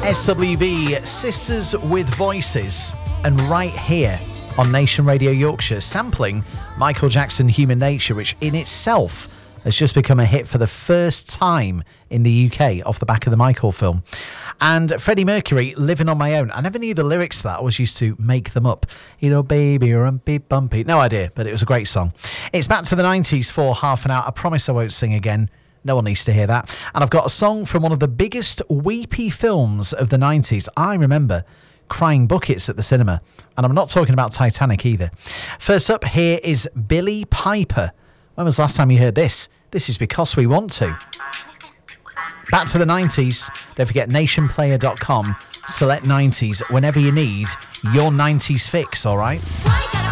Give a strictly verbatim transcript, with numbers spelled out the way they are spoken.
S W V, Sisters with Voices, and right here on Nation Radio Yorkshire, sampling Michael Jackson Human Nature, which in itself has just become a hit for the first time in the U K off the back of the Michael film. And Freddie Mercury, Living on My Own. I never knew the lyrics to that. I always used to make them up. You know, baby, rumpy bumpy. No idea, but it was a great song. It's back to the nineties for half an hour. I promise I won't sing again. No one needs to hear that. And I've got a song from one of the biggest weepy films of the nineties. I remember crying buckets at the cinema. And I'm not talking about Titanic either. First up, here is Billie Piper. When was the last time you heard this? This is Because We Want To. Back to the nineties. Don't forget nation player dot com. Select nineties whenever you need your nineties fix, all right?